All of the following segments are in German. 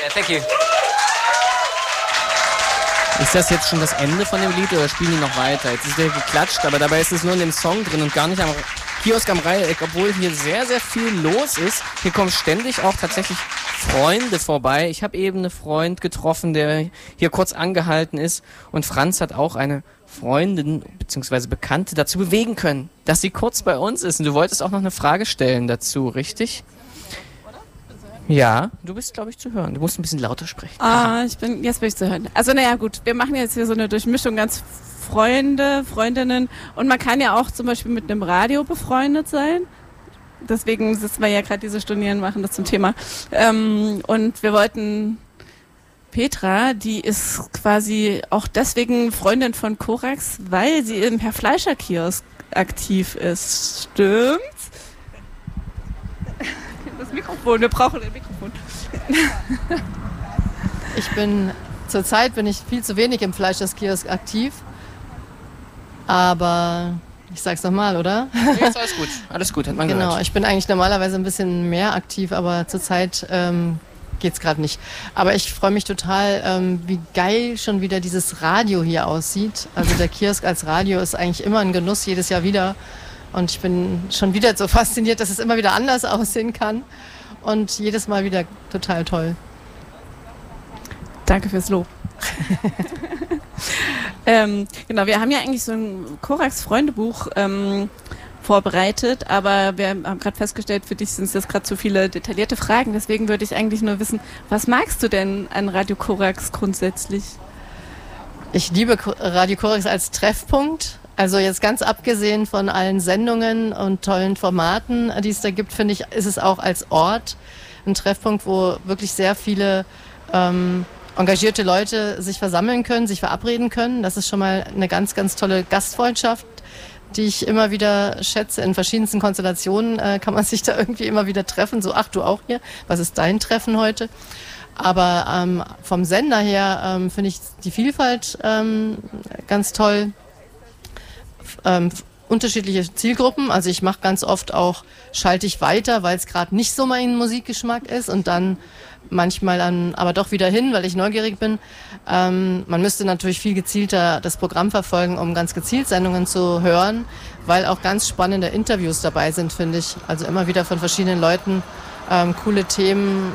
thank you. Ist das jetzt schon das Ende von dem Lied oder spielen die noch weiter? Jetzt ist der geklatscht, aber dabei ist es nur in dem Song drin und gar nicht am Kiosk am Dreieck, obwohl hier sehr, sehr viel los ist. Hier kommen ständig auch tatsächlich Freunde vorbei. Ich habe eben einen Freund getroffen, der hier kurz angehalten ist, und Franz hat auch eine Freundin bzw. Bekannte dazu bewegen können, dass sie kurz bei uns ist. Und du wolltest auch noch eine Frage stellen dazu, richtig? Ja, du bist, glaube ich, zu hören. Du musst ein bisschen lauter sprechen. Jetzt bin ich zu hören. Also naja, gut, wir machen jetzt hier so eine Durchmischung, ganz Freunde, Freundinnen, und man kann ja auch zum Beispiel mit einem Radio befreundet sein. Deswegen sitzen wir ja gerade diese Stunde hier und machen das zum Thema. Und wir wollten Petra, die ist quasi auch deswegen Freundin von Korax, weil sie im Herr Fleischer Kiosk aktiv ist. Stimmt's? Das Mikrofon, wir brauchen ein Mikrofon. Zurzeit bin ich viel zu wenig im Fleischers Kiosk aktiv. Aber ich sag's nochmal, oder? Ja, ist alles gut, hat man gehört. Genau, ich bin eigentlich normalerweise ein bisschen mehr aktiv, aber zurzeit geht's gerade nicht. Aber ich freue mich total, wie geil schon wieder dieses Radio hier aussieht. Also der Kiosk als Radio ist eigentlich immer ein Genuss, jedes Jahr wieder. Und ich bin schon wieder so fasziniert, dass es immer wieder anders aussehen kann. Und jedes Mal wieder total toll. Danke fürs Lob. Genau, wir haben ja eigentlich so ein Korax-Freundebuch vorbereitet, aber wir haben gerade festgestellt, für dich sind es jetzt gerade zu viele detaillierte Fragen. Deswegen würde ich eigentlich nur wissen, was magst du denn an Radio Korax grundsätzlich? Ich liebe Radio Korax als Treffpunkt. Also jetzt ganz abgesehen von allen Sendungen und tollen Formaten, die es da gibt, finde ich, ist es auch als Ort ein Treffpunkt, wo wirklich sehr viele engagierte Leute sich versammeln können, sich verabreden können. Das ist schon mal eine ganz, ganz tolle Gastfreundschaft, die ich immer wieder schätze. In verschiedensten Konstellationen kann man sich da irgendwie immer wieder treffen. So, ach, du auch hier? Was ist dein Treffen heute? Aber vom Sender her finde ich die Vielfalt ganz toll. Unterschiedliche Zielgruppen. Also ich mache ganz oft auch, schalte ich weiter, weil es gerade nicht so mein Musikgeschmack ist, und dann manchmal dann aber doch wieder hin, weil ich neugierig bin. Man müsste natürlich viel gezielter das Programm verfolgen, um ganz gezielt Sendungen zu hören, weil auch ganz spannende Interviews dabei sind, finde ich. Also immer wieder von verschiedenen Leuten coole Themen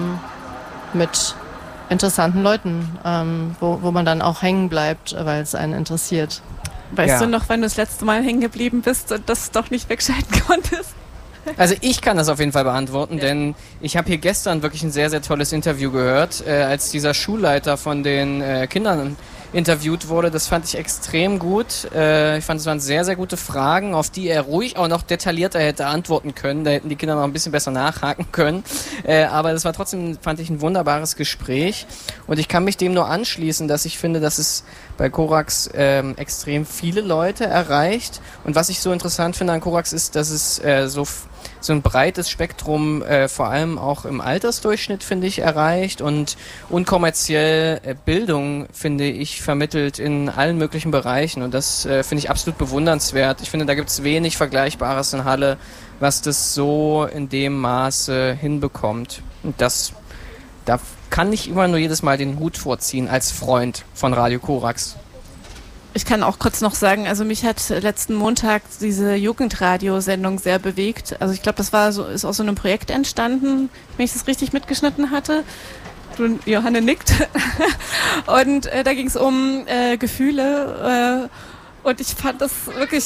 mit interessanten Leuten, wo man dann auch hängen bleibt, weil es einen interessiert. Weißt du noch, wann du das letzte Mal hängen geblieben bist und das doch nicht wegschalten konntest? Also ich kann das auf jeden Fall beantworten, denn ich habe hier gestern wirklich ein sehr, sehr tolles Interview gehört, als dieser Schulleiter von den Kindern interviewt wurde. Das fand ich extrem gut. Ich fand, es waren sehr, sehr gute Fragen, auf die er ruhig auch noch detaillierter hätte antworten können. Da hätten die Kinder noch ein bisschen besser nachhaken können. Aber das war trotzdem, fand ich, ein wunderbares Gespräch. Und ich kann mich dem nur anschließen, dass ich finde, dass es bei Korax extrem viele Leute erreicht. Und was ich so interessant finde an Korax ist, dass es so ein breites Spektrum vor allem auch im Altersdurchschnitt, finde ich, erreicht und unkommerziell Bildung, finde ich, vermittelt in allen möglichen Bereichen, und das finde ich absolut bewundernswert. Ich finde, da gibt es wenig Vergleichbares in Halle, was das so in dem Maße hinbekommt. Und da kann ich immer nur jedes Mal den Hut vorziehen als Freund von Radio Korax. Ich kann auch kurz noch sagen, also mich hat letzten Montag diese Jugendradiosendung sehr bewegt. Also ich glaube, das ist aus so einem Projekt entstanden, wenn ich das richtig mitgeschnitten hatte. Johanne nickt. Und da ging es um Gefühle. Und ich fand das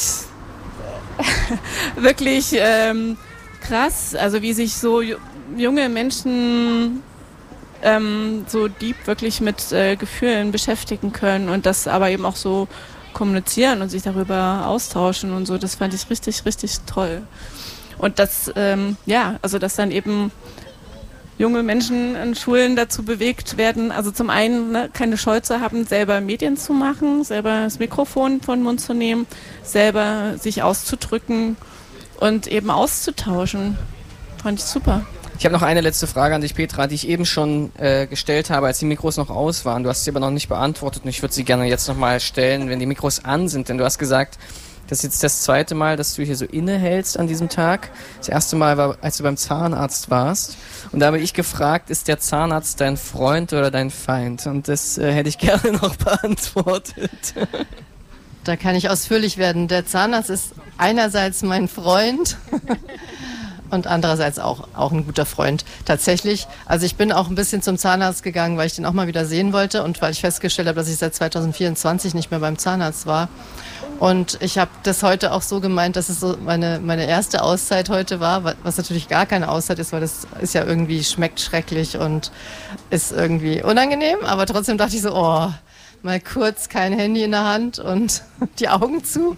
wirklich krass. Also wie sich so junge Menschen so deep wirklich mit Gefühlen beschäftigen können und das aber eben auch so kommunizieren und sich darüber austauschen und so. Das fand ich richtig, richtig toll. Und das, also dass dann eben junge Menschen in Schulen dazu bewegt werden, also zum einen keine Scheu zu haben, selber Medien zu machen, selber das Mikrofon vor den Mund zu nehmen, selber sich auszudrücken und eben auszutauschen. Fand ich super. Ich habe noch eine letzte Frage an dich, Petra, die ich eben schon gestellt habe, als die Mikros noch aus waren. Du hast sie aber noch nicht beantwortet und ich würde sie gerne jetzt nochmal stellen, wenn die Mikros an sind. Denn du hast gesagt, Das ist jetzt das zweite Mal, dass du hier so innehältst an diesem Tag. Das erste Mal war, als du beim Zahnarzt warst. Und da habe ich gefragt, ist der Zahnarzt dein Freund oder dein Feind? Und das hätte ich gerne noch beantwortet. Da kann ich ausführlich werden. Der Zahnarzt ist einerseits mein Freund und andererseits auch ein guter Freund. Tatsächlich, also ich bin auch ein bisschen zum Zahnarzt gegangen, weil ich den auch mal wieder sehen wollte und weil ich festgestellt habe, dass ich seit 2024 nicht mehr beim Zahnarzt war. Und ich habe das heute auch so gemeint, dass es so meine erste Auszeit heute war, was natürlich gar keine Auszeit ist, weil das ist ja irgendwie, schmeckt schrecklich und ist irgendwie unangenehm. Aber trotzdem dachte ich so, oh, mal kurz kein Handy in der Hand und die Augen zu.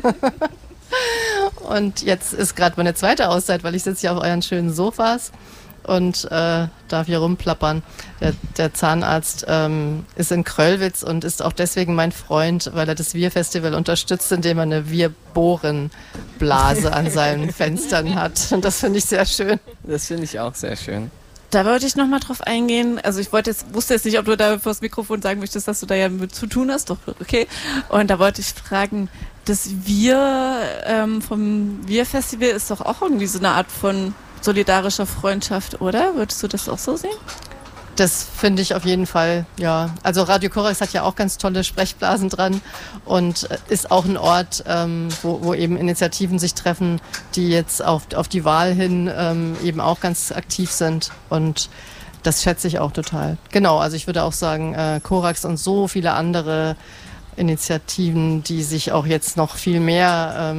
Und jetzt ist gerade meine zweite Auszeit, weil ich sitze hier auf euren schönen Sofas und darf hier rumplappern. Der Zahnarzt ist in Kröllwitz und ist auch deswegen mein Freund, weil er das Wir-Festival unterstützt, indem er eine Wir-Bohren-Blase an seinen Fenstern hat. Und das finde ich sehr schön. Das finde ich auch sehr schön. Da wollte ich nochmal drauf eingehen. Also ich wusste jetzt nicht, ob du da vor das Mikrofon sagen möchtest, dass du da ja mit zu tun hast. Doch, okay. Und da wollte ich fragen, das Wir vom Wir-Festival ist doch auch irgendwie so eine Art von solidarischer Freundschaft, oder? Würdest du das auch so sehen? Das finde ich auf jeden Fall, ja. Also Radio Korax hat ja auch ganz tolle Sprechblasen dran und ist auch ein Ort, wo eben Initiativen sich treffen, die jetzt auf die Wahl hin eben auch ganz aktiv sind und das schätze ich auch total. Genau, also ich würde auch sagen, Korax und so viele andere Initiativen, die sich auch jetzt noch viel mehr,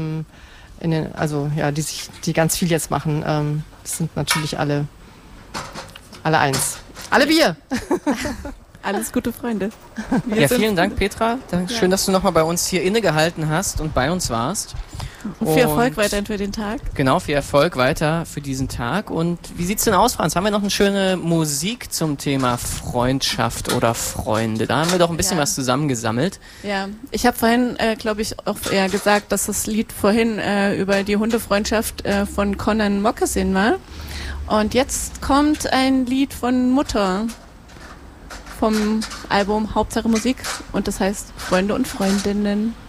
die ganz viel jetzt machen, sind natürlich alle eins. Alle wir! Alles gute Freunde. Ja, vielen Dank, Petra. Schön, dass du nochmal bei uns hier innegehalten hast und bei uns warst. Und viel Erfolg weiterhin für den Tag. Genau, viel Erfolg weiter für diesen Tag. Und wie sieht's denn aus, Franz? Haben wir noch eine schöne Musik zum Thema Freundschaft oder Freunde? Da haben wir doch ein bisschen was zusammengesammelt. Ja, ich habe vorhin, glaube ich, auch eher gesagt, dass das Lied vorhin über die Hundefreundschaft von Conan Moccasin war. Und jetzt kommt ein Lied von Mutter vom Album Hauptsache Musik und das heißt Freunde und Freundinnen.